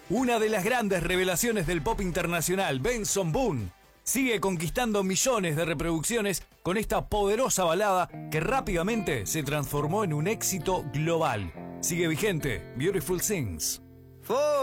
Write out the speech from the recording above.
Una de las grandes revelaciones del pop internacional, Benson Boone, sigue conquistando millones de reproducciones con esta poderosa balada que rápidamente se transformó en un éxito global. Sigue vigente, Beautiful Things.